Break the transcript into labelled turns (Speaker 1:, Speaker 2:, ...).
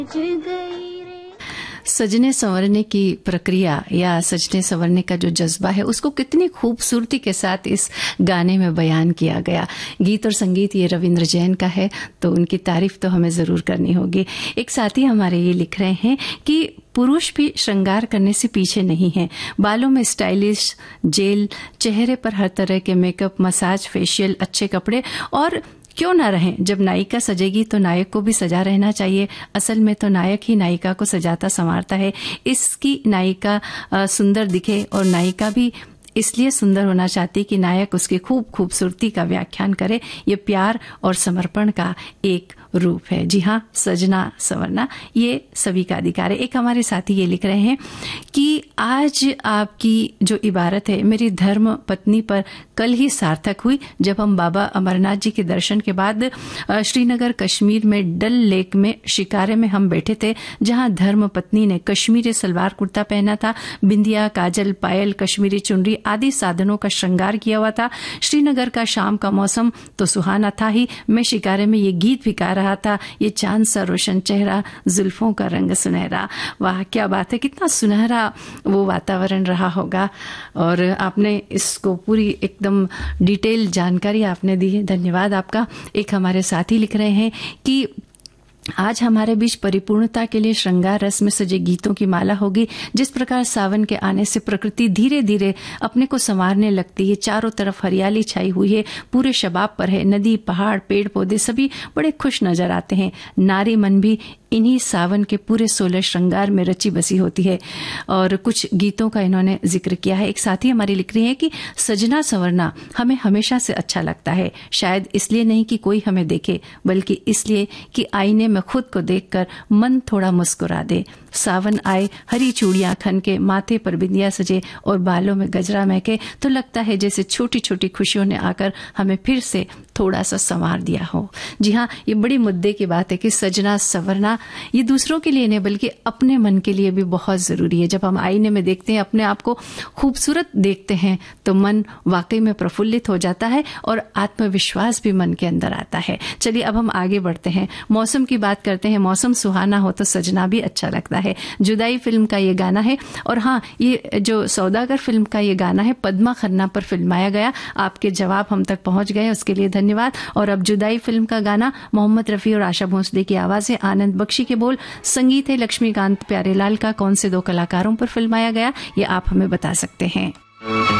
Speaker 1: सजने संवरने की प्रक्रिया या सजने संवरने का जो जज्बा है उसको कितनी खूबसूरती के साथ इस गाने में बयान किया गया। गीत और संगीत ये रविंद्र जैन का है, तो उनकी तारीफ तो हमें जरूर करनी होगी। एक साथी हमारे ये लिख रहे हैं कि पुरुष भी श्रृंगार करने से पीछे नहीं है। बालों में स्टाइलिश जेल, चेहरे पर हर तरह के मेकअप, मसाज, फेशियल, अच्छे कपड़े, और क्यों ना रहें। जब नायिका सजेगी तो नायक को भी सजा रहना चाहिए। असल में तो नायक ही नायिका को सजाता संवारता है। इसकी नायिका सुंदर दिखे, और नायिका भी इसलिए सुंदर होना चाहती कि नायक उसकी खूबसूरती का व्याख्यान करे। ये प्यार और समर्पण का एक रूप है। जी हाँ, सजना संवरना ये सभी का अधिकार है। एक हमारे साथी ये लिख रहे हैं कि आज आपकी जो इबारत है मेरी धर्म पत्नी पर कल ही सार्थक हुई, जब हम बाबा अमरनाथ जी के दर्शन के बाद श्रीनगर कश्मीर में डल लेक में शिकारे में हम बैठे थे, जहां धर्म पत्नी ने कश्मीरी सलवार कुर्ता पहना था, बिंदिया, काजल, पायल, कश्मीरी चुनरी आदि साधनों का श्रृंगार किया हुआ था। श्रीनगर का शाम का मौसम तो सुहाना था ही। मैं शिकारे में ये गीत भी गा रहा था, ये चांद सा रोशन चेहरा, जुल्फों का रंग सुनहरा। वाह, क्या बात है, कितना सुनहरा वो वातावरण रहा होगा। और आपने इसको पूरी एकदम डिटेल जानकारी आपने दी है, धन्यवाद आपका। एक हमारे साथी लिख रहे हैं कि आज हमारे बीच परिपूर्णता के लिए श्रृंगार रस में सजे गीतों की माला होगी। जिस प्रकार सावन के आने से प्रकृति धीरे धीरे अपने को संवारने लगती है, चारों तरफ हरियाली छाई हुई है, पूरे शबाब पर है, नदी, पहाड़, पेड़ पौधे सभी बड़े खुश नजर आते हैं। नारी मन भी इन्हीं सावन के पूरे 16 श्रृंगार में रची बसी होती है। और कुछ गीतों का इन्होंने जिक्र किया है। एक साथी हमारी लिख रही है कि सजना संवरना हमें हमेशा से अच्छा लगता है, शायद इसलिए नहीं कि कोई हमें देखे, बल्कि इसलिए कि आईने में खुद को देखकर मन थोड़ा मुस्कुरा दे। सावन आए, हरी चूड़ियां खन के, माथे पर बिंदिया सजे और बालों में गजरा महके, तो लगता है जैसे छोटी छोटी खुशियों ने आकर हमें फिर से थोड़ा सा संवार दिया हो। जी हाँ, ये बड़ी मुद्दे की बात है कि सजना संवरना ये दूसरों के लिए नहीं बल्कि अपने मन के लिए भी बहुत जरूरी है। जब हम आईने में देखते हैं, अपने आप को खूबसूरत देखते हैं, तो मन वाकई में प्रफुल्लित हो जाता है और आत्मविश्वास भी मन के अंदर आता है। चलिए अब हम आगे बढ़ते हैं, मौसम की बात करते हैं। मौसम सुहाना हो तो सजना भी अच्छा लगता है। जुदाई फिल्म का ये गाना है। और हाँ, ये जो सौदागर फिल्म का ये गाना है पद्मा खन्ना पर फिल्माया गया। आपके जवाब हम तक पहुंच गए, उसके लिए धन्यवाद। और अब जुदाई फिल्म का गाना मोहम्मद रफी और आशा भोसले की आवाज है, आनंद बख्शी के बोल, संगीत है लक्ष्मीकांत प्यारेलाल का। कौन से दो कलाकारों पर फिल्माया गया ये आप हमें बता सकते हैं।